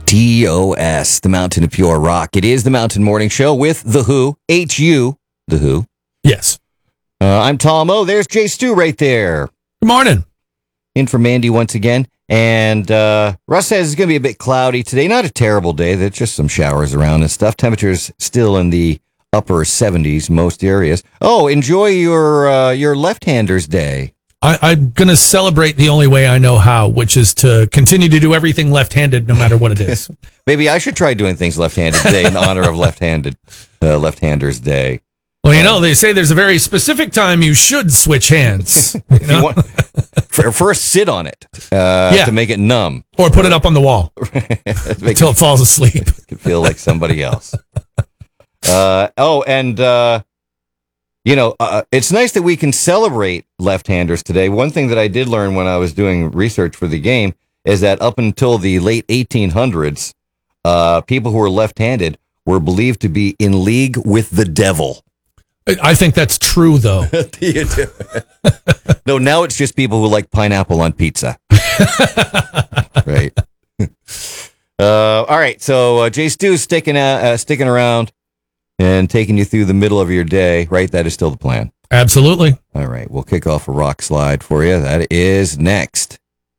TOS, the Mountain of Pure Rock. It is the Mountain Morning Show with The Who, H-U, The Who. Yes. I'm Tom O. There's Jay Stu right there. Good morning. In for Mandy once again. And Russ says it's going to be a bit cloudy today. Not a terrible day. There's just some showers around and stuff. Temperatures still in the upper 70s, most areas. Oh, enjoy your left-handers day. I'm going to celebrate the only way I know how, which is to continue to do everything left-handed no matter what it is. Maybe I should try doing things left-handed today in honor of left-handers day. Well, they say there's a very specific time you should switch hands. You know? First, sit on it to make it numb. Or put it up on the wall until it falls asleep. Feel like somebody else. It's nice that we can celebrate left-handers today. One thing that I did learn when I was doing research for the game is that up until the late 1800s, people who were left-handed were believed to be in league with the devil. I think that's true, though. No, now it's just people who like pineapple on pizza. Right. All right. So Jay Stu's sticking around and taking you through the middle of your day, right? That is still the plan. Absolutely. All right. We'll kick off a rock slide for you. That is next.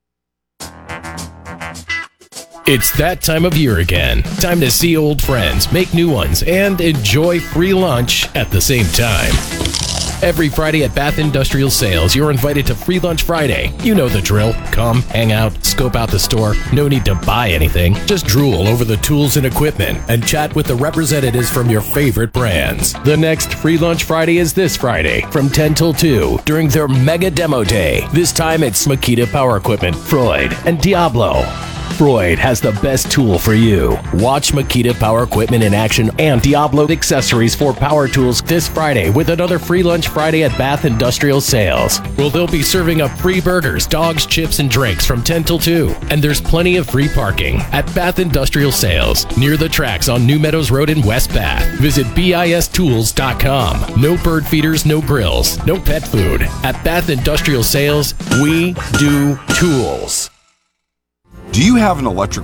It's that time of year again. Time to see old friends, make new ones, and enjoy free lunch at the same time. Every Friday at Bath Industrial Sales, you're invited to Free Lunch Friday. You know the drill. Come, hang out, scope out the store. No need to buy anything. Just drool over the tools and equipment and chat with the representatives from your favorite brands. The next Free Lunch Friday is this Friday from 10 till 2 during their Mega Demo Day. This time it's Makita Power Equipment, Freud, and Diablo. Freud has the best tool for you. Watch Makita Power Equipment in action and Diablo accessories for power tools this Friday with another Free Lunch Friday at Bath Industrial Sales. Well, they'll be serving up free burgers, dogs, chips, and drinks from 10 till 2. And there's plenty of free parking at Bath Industrial Sales near the tracks on New Meadows Road in West Bath. Visit BIStools.com. No bird feeders, no grills, no pet food. At Bath Industrial Sales, we do tools. Do you have an electric